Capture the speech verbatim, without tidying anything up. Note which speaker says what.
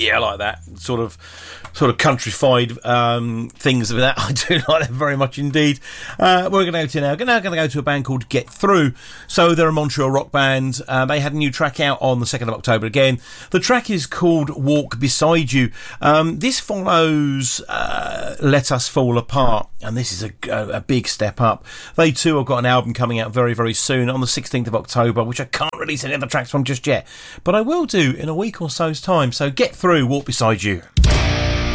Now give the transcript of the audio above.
Speaker 1: Yeah, I like that sort of sort of countrified um, things of that. I do like them very much indeed. Uh, we're going to go to now. We're now going to go to a band called Get Through. So they're a Montreal rock band. Uh, they had a new track out on the second of October again. The track is called Walk Beside You. Um, this follows uh, Let Us Fall Apart, and this is a, a, a big step up. They too have got an album coming out very, very soon on the sixteenth of October, which I can't release any other tracks from just yet, but I will do in a week or so's time. So Get Through, Walk Beside You.